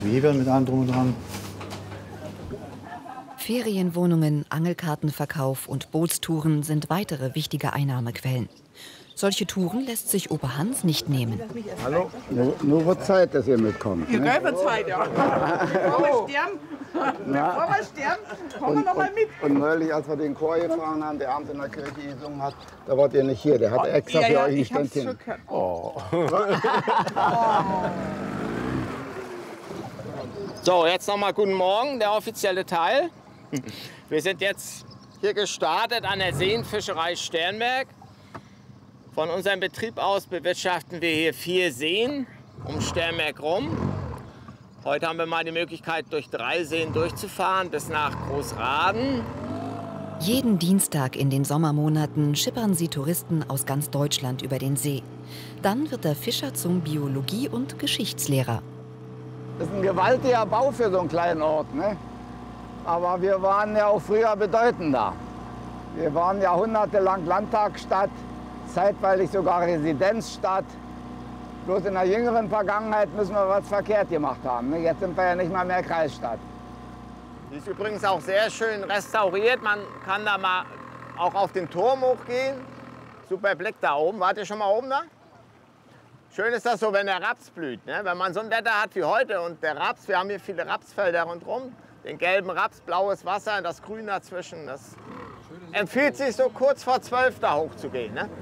Weber mit allem drum und dran. Ferienwohnungen, Angelkartenverkauf und Bootstouren sind weitere wichtige Einnahmequellen. Solche Touren lässt sich Opa Hans nicht nehmen. Hallo? Nur wird Zeit, dass ihr mitkommt. Ja, Ne? geil wird Zeit, ja. Bevor wir sterben, kommen wir noch mal mit. Und neulich, als wir den Chor gefahren haben, der abends in der Kirche gesungen hat, da wart ihr nicht hier. Der hat extra für euch ein Ständchen. Oh. So, jetzt nochmal guten Morgen, der offizielle Teil. Wir sind jetzt hier gestartet an der Seenfischerei Sternberg. Von unserem Betrieb aus bewirtschaften wir hier 4 Seen um Sternberg rum. Heute haben wir mal die Möglichkeit, durch 3 Seen durchzufahren bis nach Großraden. Jeden Dienstag in den Sommermonaten schippern sie Touristen aus ganz Deutschland über den See. Dann wird der Fischer zum Biologie- und Geschichtslehrer. Das ist ein gewaltiger Bau für so einen kleinen Ort. Ne? Aber wir waren ja auch früher bedeutender. Wir waren jahrhundertelang Landtagsstadt, zeitweilig sogar Residenzstadt. Bloß in der jüngeren Vergangenheit müssen wir was verkehrt gemacht haben. Ne? Jetzt sind wir ja nicht mal mehr Kreisstadt. Die ist übrigens auch sehr schön restauriert. Man kann da mal auch auf den Turm hochgehen. Super Blick da oben. Wart ihr schon mal oben da? Schön ist das so, wenn der Raps blüht. Ne? Wenn man so ein Wetter hat wie heute und der Raps, wir haben hier viele Rapsfelder rundherum, den gelben Raps, blaues Wasser, das Grün dazwischen. Das empfiehlt sich so kurz vor 12 da hochzugehen. Ne?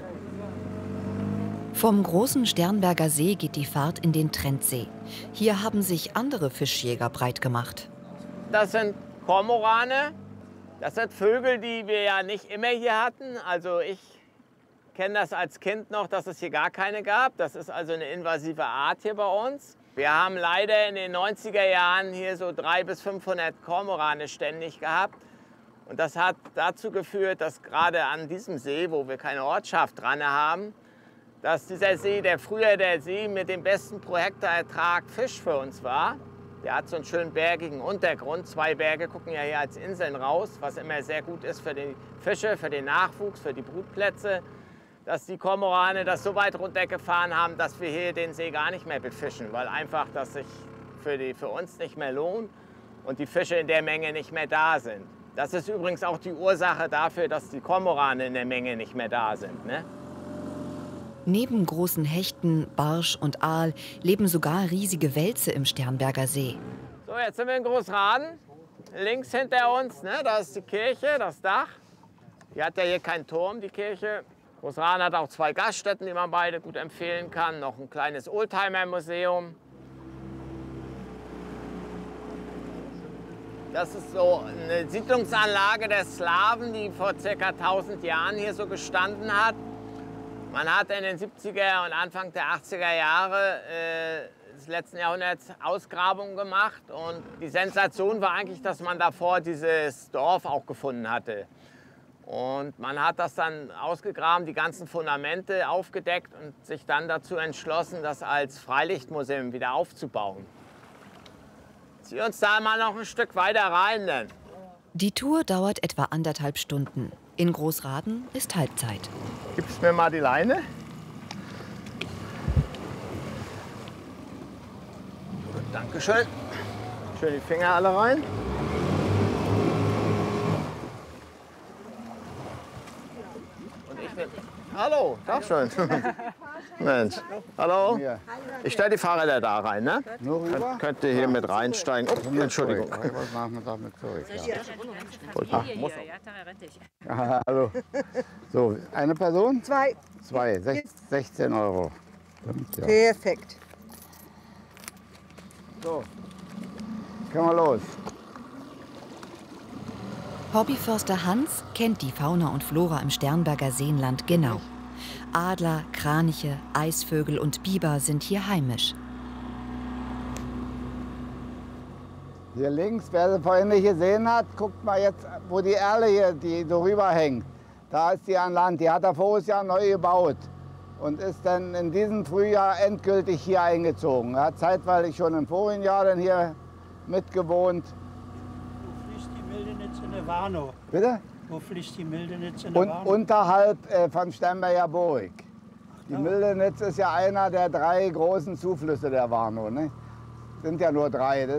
Vom großen Sternberger See geht die Fahrt in den Trendsee. Hier haben sich andere Fischjäger breit gemacht. Das sind Kormorane. Das sind Vögel, die wir ja nicht immer hier hatten. Also ich kenne das als Kind noch, dass es hier gar keine gab. Das ist also eine invasive Art hier bei uns. Wir haben leider in den 90er Jahren hier so 300 bis 500 Kormorane ständig gehabt. Und das hat dazu geführt, dass gerade an diesem See, wo wir keine Ortschaft dran haben, dass dieser See, der früher der See mit dem besten pro Hektar Ertrag Fisch für uns war. Der hat so einen schönen bergigen Untergrund. 2 Berge gucken ja hier als Inseln raus, was immer sehr gut ist für die Fische, für den Nachwuchs, für die Brutplätze. Dass die Kormorane das so weit runtergefahren haben, dass wir hier den See gar nicht mehr befischen, weil einfach das sich für uns nicht mehr lohnt und die Fische in der Menge nicht mehr da sind. Das ist übrigens auch die Ursache dafür, dass die Kormorane in der Menge nicht mehr da sind. Ne? Neben großen Hechten, Barsch und Aal leben sogar riesige Welse im Sternberger See. So, jetzt sind wir in Großraden. Links hinter uns, ne, da ist die Kirche, das Dach. Die hat ja hier keinen Turm, die Kirche. Großraden hat auch 2 Gaststätten, die man beide gut empfehlen kann. Noch ein kleines Oldtimer-Museum. Das ist so eine Siedlungsanlage der Slawen, die vor ca. 1000 Jahren hier so gestanden hat. Man hat in den 70er und Anfang der 80er Jahre des letzten Jahrhunderts Ausgrabungen gemacht. Und die Sensation war eigentlich, dass man davor dieses Dorf auch gefunden hatte. Und man hat das dann ausgegraben, die ganzen Fundamente aufgedeckt und sich dann dazu entschlossen, das als Freilichtmuseum wieder aufzubauen. Zieh uns da mal noch ein Stück weiter rein, denn. Die Tour dauert etwa 1,5 Stunden. In Großraden ist Halbzeit. Gibst mir mal die Leine? Gut, Dankeschön. Schön die Finger alle rein. Und ich bin. Hallo, Tag schön. Mensch, hallo. Ich stelle die Fahrräder da rein, ne? Nur rüber? Könnt ihr hier mit reinsteigen? Oh, Entschuldigung. Ich heute Nachmittag mit zurück. Ja. Hallo. So, eine Person? 2. 2, 16 Euro. Stimmt, ja. Perfekt. So, können wir los. Hobbyförster Hans kennt die Fauna und Flora im Sternberger Seenland genau. Adler, Kraniche, Eisvögel und Biber sind hier heimisch. Hier links, wer sie vorhin nicht gesehen hat, guckt mal jetzt, wo die Erle hier, die so rüberhängt. Da ist die an Land. Die hat er voriges Jahr neu gebaut und ist dann in diesem Frühjahr endgültig hier eingezogen. Er hat zeitweilig schon im vorigen Jahr dann hier mitgewohnt. Wo fließt die Mildenitz in der Warnow? Bitte? Wo fließt die Mildenitz in der Und Warnow? unterhalb von Sternberger Burg. Die Mildenitz ist ja einer der 3 großen Zuflüsse der Warnow. Ne? Sind ja nur 3.